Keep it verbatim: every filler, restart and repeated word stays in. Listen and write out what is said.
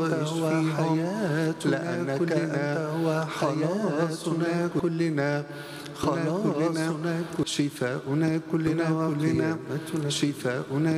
واشفيهم، لأنك أنت وخلاصنا كلنا، خلاصنا شفاؤنا كلنا وقيامتنا، شفاؤنا